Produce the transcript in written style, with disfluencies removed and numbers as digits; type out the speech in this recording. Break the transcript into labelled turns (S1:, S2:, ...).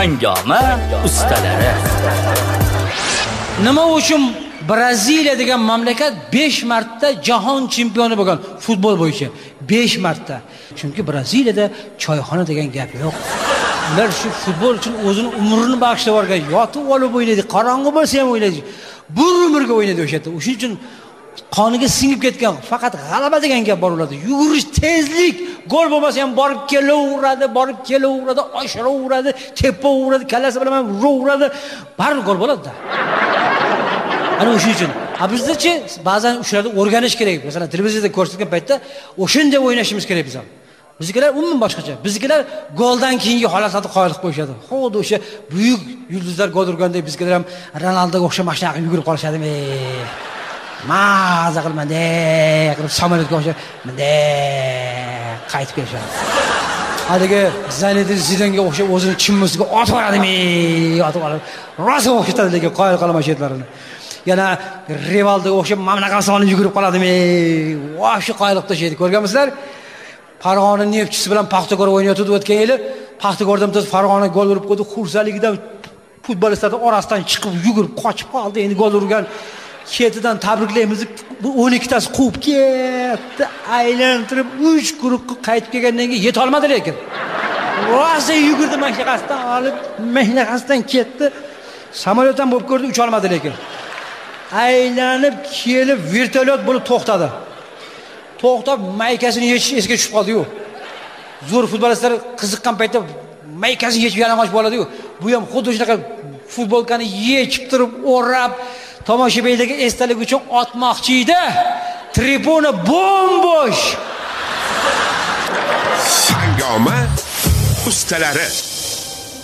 S1: Hangoma ustalari.
S2: Nima uchun Braziliya degan mamlakat 5 marta jahon chempioni bo'lgan futbol bo'yicha? 5 marta. Chunki Braziliyada choyxona degan gap yo'q. Ular shu futbol uchun o'zini umrini bag'ishlab yuborgan, yotib olib o'ynaydi, qorong'i bo'lsa ham o'ynaydi. Bir umrga o'ynaydi o'sha yerda. O'shuning uchun qoniga singib ketgan, faqat g'alaba degan gap bor ularda. Yugurish, tezlik, gol bo'lmasa ham borib kelaveradi, oshiraveradi, tepaveradi, kallasi bilan uraveradi, baribir gol bo'ladi-da. Ana o'shuning uchun. Bizda-chi ba'zan shularni o'rganish kerak. Masalan, televizorda ko'rsatgan paytda o'shunday o'ynashimiz kerak biz ham. Biznikilar umuman boshqacha. Biznikilar goldan keyingi holatlarni qoyilib qo'yishadi. Xuddi o'sha buyuk yulduzlar gol urganda biznikilar ham Ronaldoga o'xshab mashinaga yugurib qolishadimi? Maza qilmanda, qilib samolyotga o'xshab bunday qaytib kelishadi. Haligi Zinedin Zidanga o'xshab o'zini chimmasiga otib yuboradimi? Otib olib, rosa o'xshatadi lekin qoyil qolaman shetlarini. Yana Rivaldoga o'xshab mamlakat sonib yugurib qoladimi? Vosh qoyilib tashlaydi. Ko'rganmisizlar? Farg'ona Neftchisi bilan Paxtakor o'ynayotdi o'tgan yili. Paxtakordan biz Farg'ona gol urib qo'ydi. Xursandligidan futbolistlarning orasidan chiqib yugurib qochib qoldi. Endi gol urgan ketidan tabriklaymiz. 12 tasi quvib ketdi. Aylantirib 3 guruhga qaytib kelgandan keyin yeta olmadi lekin. Rosa yugurdi mashinasidan olib, mashinasidan ketdi. Samolyotdan bo'lib ko'rdi, ucha olmadi lekin. Aylanib kelib vertolyot bo'lib to'xtadi. To'xtab maykasini yechish esiga tushib qoldi-yu. Zo'r futbolistlar qiziqqan paytda maykasini yechib yalang'och bo'ladi-yu. Bu ham xuddi shunaqa futbolkani yechib turib, o'rab, tomoshabinlarga esdalik uchun otmoqchi edi. Tribuna bo'sh.
S3: Hangoma ustalari.